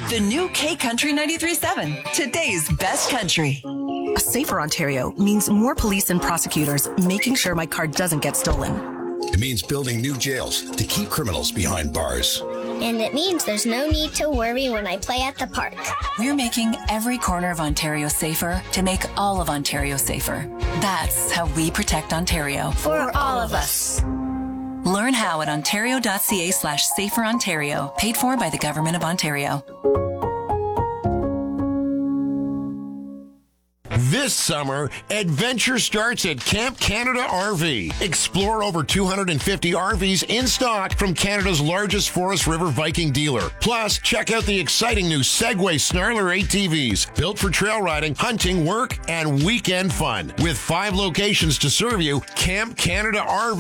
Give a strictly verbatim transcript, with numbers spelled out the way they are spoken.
The new K-Country ninety-three point seven, today's best country. A safer Ontario means more police and prosecutors making sure my car doesn't get stolen. It means building new jails to keep criminals behind bars. And it means there's no need to worry when I play at the park. We're making every corner of Ontario safer to make all of Ontario safer. That's how we protect Ontario. For all of us. Learn how at ontario.ca slash safer Ontario. Paid for by the Government of Ontario. This summer, adventure starts at Camp Canada R V. Explore over two hundred fifty R Vs in stock from Canada's largest Forest River Viking dealer. Plus, check out the exciting new Segway Snarler A T Vs, built for trail riding, hunting, work, and weekend fun. With five locations to serve you, Camp Canada R V